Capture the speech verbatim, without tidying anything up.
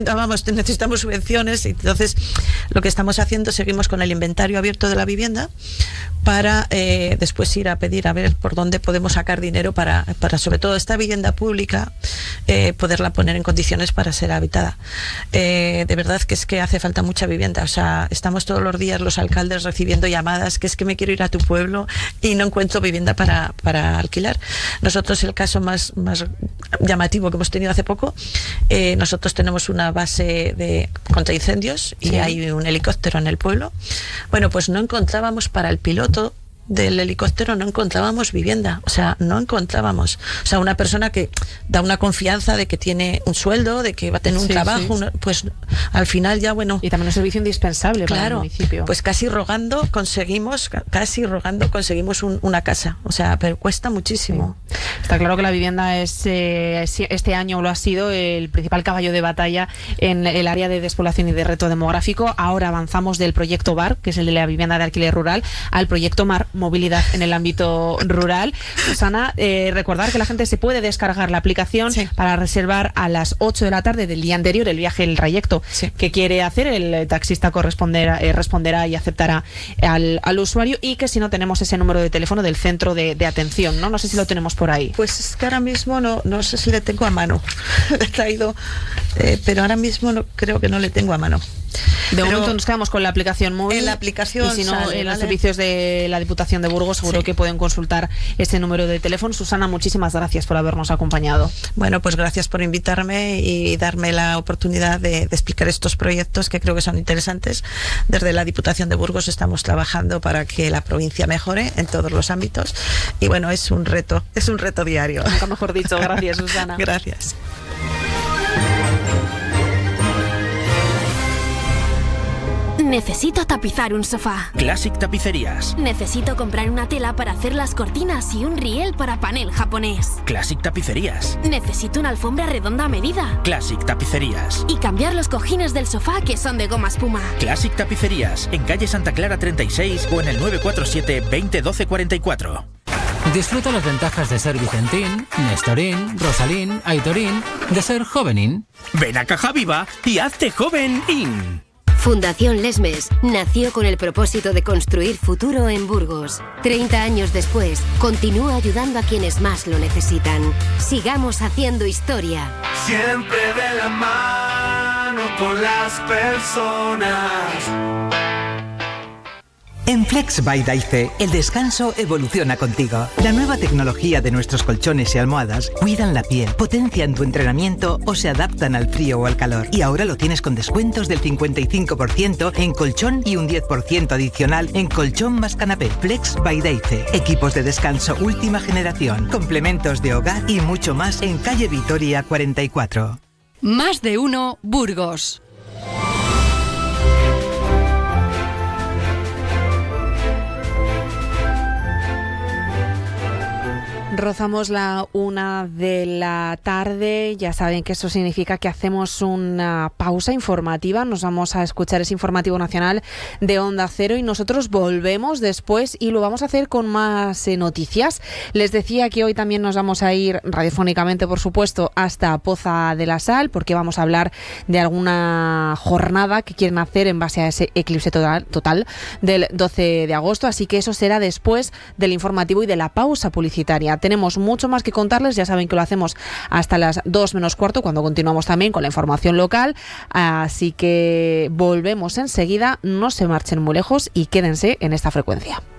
Vamos, necesitamos subvenciones y entonces lo que estamos haciendo, seguimos con el inventario abierto de la vivienda para eh, después ir a pedir a ver por dónde podemos sacar dinero para, para sobre todo esta vivienda pública, eh, poderla poner en condiciones para ser habitada. Eh, de verdad que es que hace falta mucha vivienda, o sea, estamos todos los días los alcaldes recibiendo llamadas que es que me quiero ir a tu pueblo y no encuentro vivienda para, para alquilar. Nosotros, el caso más, más llamativo que hemos tenido hace poco, eh, nosotros tenemos una base de contra incendios y sí. hay un helicóptero en el pueblo. Bueno, pues no encontrábamos para el piloto del helicóptero, no encontrábamos vivienda, o sea, no encontrábamos, o sea, una persona que da una confianza de que tiene un sueldo, de que va a tener un sí, trabajo, sí. Una, pues al final ya, bueno... Y también un servicio indispensable claro, para el municipio. Pues casi rogando conseguimos, casi rogando conseguimos un, una casa, o sea, pero cuesta muchísimo. Sí. Está claro que la vivienda es, eh, este año lo ha sido el principal caballo de batalla en el área de despoblación y de reto demográfico. Ahora avanzamos del proyecto B A R, que es el de la vivienda de alquiler rural, al proyecto M A R, movilidad en el ámbito rural. Susana, eh, recordar que la gente se puede descargar la aplicación sí. para reservar a las ocho de la tarde del día anterior el viaje, el trayecto sí. que quiere hacer. El taxista corresponderá, eh, responderá y aceptará al, al usuario, y que si no, tenemos ese número de teléfono del centro de, de atención, ¿no? No sé si lo tenemos por ahí. Pues es que ahora mismo no, no sé si le tengo a mano. Le he traído, eh, pero ahora mismo no, creo que no le tengo a mano. De pero momento nos quedamos con la aplicación móvil. En la aplicación y si no, sale, en los ¿vale? servicios de la Diputación de Burgos seguro sí. que pueden consultar ese número de teléfono. Susana, muchísimas gracias por habernos acompañado. Bueno, pues gracias por invitarme y darme la oportunidad de, de explicar estos proyectos que creo que son interesantes. Desde la Diputación de Burgos estamos trabajando para que la provincia mejore en todos los ámbitos y bueno, es un reto, es un reto diario. Nunca mejor dicho. Gracias, Susana. Gracias. Necesito tapizar un sofá. Classic Tapicerías. Necesito comprar una tela para hacer las cortinas y un riel para panel japonés. Classic Tapicerías. Necesito una alfombra redonda a medida. Classic Tapicerías. Y cambiar los cojines del sofá que son de goma espuma. Classic Tapicerías. En calle Santa Clara treinta y seis o en el nueve cuatro siete, veinte, doce, cuarenta y cuatro. Disfruta las ventajas de ser Vicentín, Nestorín, Rosalín, Aitorín, de ser Jovenín. Ven a Caja Viva y hazte Jovenín. Fundación Lesmes nació con el propósito de construir futuro en Burgos. treinta años después, continúa ayudando a quienes más lo necesitan. Sigamos haciendo historia. Siempre de la mano con las personas. En Flex by Daice, el descanso evoluciona contigo. La nueva tecnología de nuestros colchones y almohadas cuidan la piel, potencian tu entrenamiento o se adaptan al frío o al calor. Y ahora lo tienes con descuentos del cincuenta y cinco por ciento en colchón y un diez por ciento adicional en colchón más canapé. Flex by Daice. Equipos de descanso última generación, complementos de hogar y mucho más en calle Vitoria cuarenta y cuatro. Más de uno Burgos. Rozamos la una de la tarde. Ya saben que eso significa que hacemos una pausa informativa. Nos vamos a escuchar ese informativo nacional de Onda Cero y nosotros volvemos después y lo vamos a hacer con más eh, noticias. Les decía que hoy también nos vamos a ir radiofónicamente, por supuesto, hasta Poza de la Sal, porque vamos a hablar de alguna jornada que quieren hacer en base a ese eclipse total, total del doce de agosto. Así que eso será después del informativo y de la pausa publicitaria. Tenemos mucho más que contarles, ya saben que lo hacemos hasta las dos menos cuarto, cuando continuamos también con la información local, así que volvemos enseguida, no se marchen muy lejos y quédense en esta frecuencia.